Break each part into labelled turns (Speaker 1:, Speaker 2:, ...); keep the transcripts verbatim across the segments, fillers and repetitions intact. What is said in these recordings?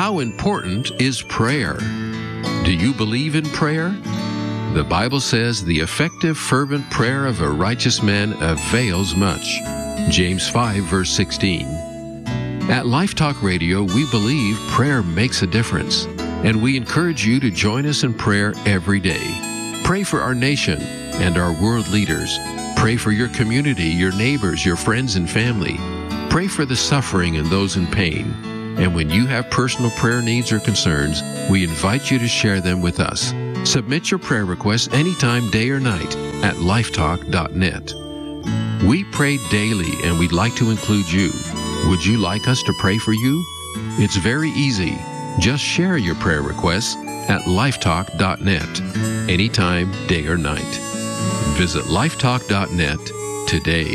Speaker 1: How important is prayer? Do you believe in prayer? The Bible says the effective, fervent prayer of a righteous man avails much. James five, verse sixteen. At Life Talk Radio, we believe prayer makes a difference, and we encourage you to join us in prayer every day. Pray for our nation and our world leaders. Pray for your community, your neighbors, your friends and family. Pray for the suffering and those in pain. And when you have personal prayer needs or concerns, we invite you to share them with us. Submit your prayer requests anytime, day or night, at lifetalk dot net. We pray daily, and we'd like to include you. Would you like us to pray for you? It's very easy. Just share your prayer requests at lifetalk dot net, anytime, day or night. Visit lifetalk dot net today.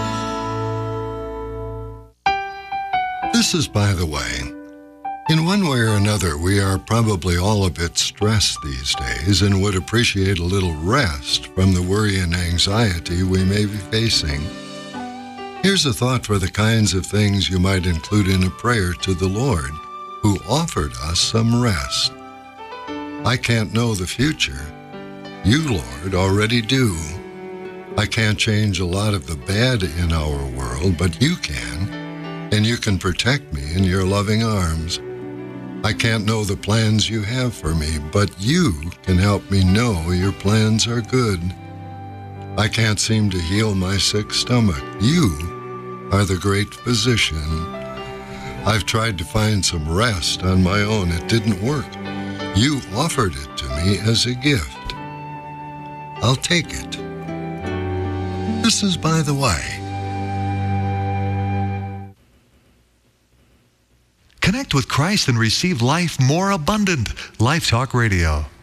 Speaker 2: This is By the Way. In one way or another, we are probably all a bit stressed these days and would appreciate a little rest from the worry and anxiety we may be facing. Here's a thought for the kinds of things you might include in a prayer to the Lord, who offered us some rest. I can't know the future. You, Lord, already do. I can't change a lot of the bad in our world, but you can, and you can protect me in your loving arms. I can't know the plans you have for me, but you can help me know your plans are good. I can't seem to heal my sick stomach. You are the great physician. I've tried to find some rest on my own. It didn't work. You offered it to me as a gift. I'll take it. This is By the Way.
Speaker 3: Connect with Christ and receive life more abundant. Life Talk Radio.